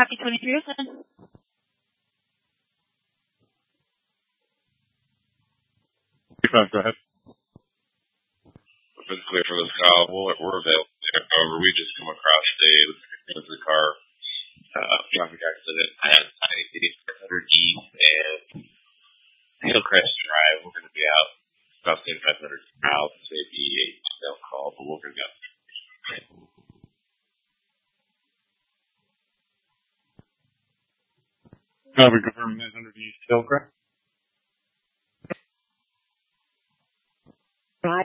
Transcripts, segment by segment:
Happy 2307. Go ahead. It's clear for this call. We're available there. However, we just come across a car traffic accident at 500 East and Hillcrest Drive. We're going to be out about 500 miles, maybe a cell call, but we're going to be out. Can we confirm 900 East Hillcrest? Right.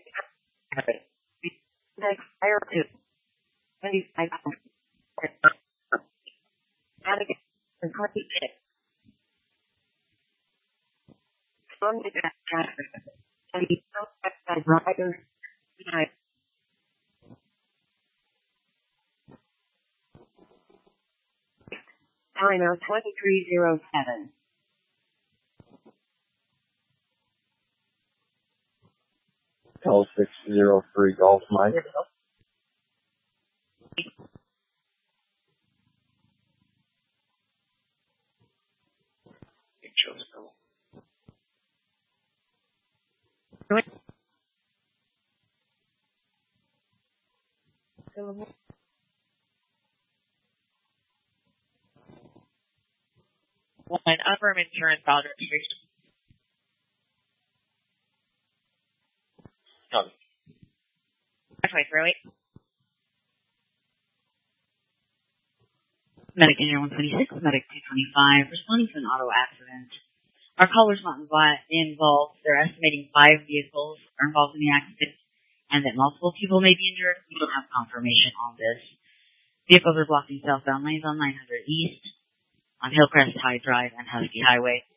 Next fire to 25 and 26. From the traffic, and he felt that rider behind. Timer 2307. L603 Golf Mike. One, Affirm Insurance Valid Registration. Actually, throw it. Medic Engine 126, Medic 225, responding to an auto accident. Our caller's not involved. They're estimating 5 vehicles are involved in the accident and that multiple people may be injured. We don't have confirmation on this. Vehicles are blocking southbound lanes on 900 East, on Hillcrest High Drive and Husky Highway.